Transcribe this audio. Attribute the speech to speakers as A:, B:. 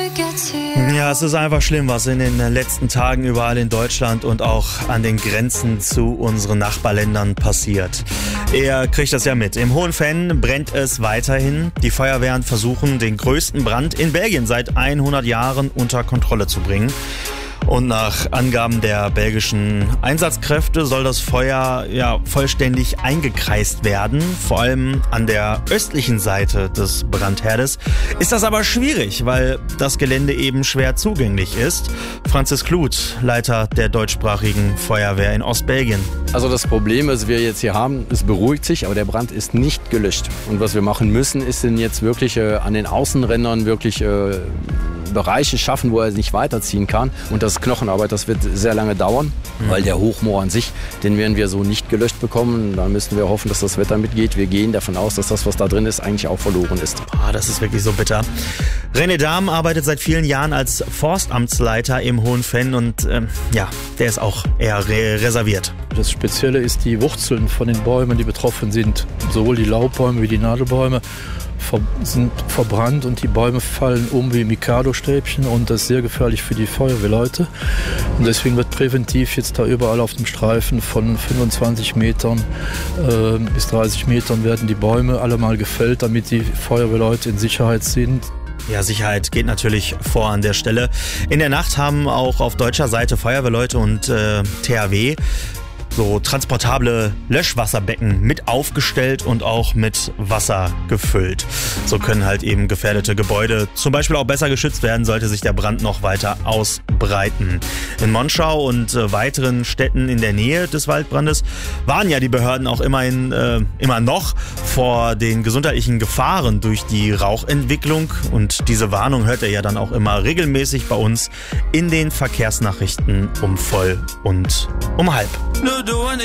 A: Ja, es ist einfach schlimm, was in den letzten Tagen überall in Deutschland und auch an den Grenzen zu unseren Nachbarländern passiert. Ihr kriegt das ja mit. Im Hohenvenn brennt es weiterhin. Die Feuerwehren versuchen, den größten Brand in Belgien seit 100 Jahren unter Kontrolle zu bringen. Und nach Angaben der belgischen Einsatzkräfte soll das Feuer vollständig eingekreist werden. Vor allem an der östlichen Seite des Brandherdes ist das aber schwierig, weil das Gelände eben schwer zugänglich ist. Franzis Kluth, Leiter der deutschsprachigen Feuerwehr in Ostbelgien.
B: Also das Problem, was wir jetzt hier haben, es beruhigt sich, aber der Brand ist nicht gelöscht. Und was wir machen müssen, ist denn jetzt wirklich an den Außenrändern wirklich Bereiche schaffen, wo er nicht weiterziehen kann. Und das ist Knochenarbeit, das wird sehr lange dauern, weil der Hochmoor an sich, den werden wir so nicht gelöscht bekommen. Da müssen wir hoffen, dass das Wetter mitgeht. Wir gehen davon aus, dass das, was da drin ist, eigentlich auch verloren ist.
A: Das ist wirklich so bitter. René Dahm arbeitet seit vielen Jahren als Forstamtsleiter im Hohenvenn und der ist auch eher reserviert.
C: Das Spezielle ist die Wurzeln von den Bäumen, die betroffen sind. Sowohl die Laubbäume wie die Nadelbäume sind verbrannt und die Bäume fallen um wie Mikado-Stäbchen und das ist sehr gefährlich für die Feuerwehrleute. Und deswegen wird präventiv jetzt da überall auf dem Streifen von 25 Metern bis 30 Metern werden die Bäume alle mal gefällt, damit die Feuerwehrleute in Sicherheit sind.
A: Ja, Sicherheit geht natürlich vor an der Stelle. In der Nacht haben auch auf deutscher Seite Feuerwehrleute und THW so transportable Löschwasserbecken mit aufgestellt und auch mit Wasser gefüllt. So können halt eben gefährdete Gebäude zum Beispiel auch besser geschützt werden, sollte sich der Brand noch weiter ausbreiten. In Monschau und weiteren Städten in der Nähe des Waldbrandes waren ja die Behörden auch immer noch vor den gesundheitlichen Gefahren durch die Rauchentwicklung. Und diese Warnung hört ihr ja dann auch immer regelmäßig bei uns in den Verkehrsnachrichten um voll und um halb.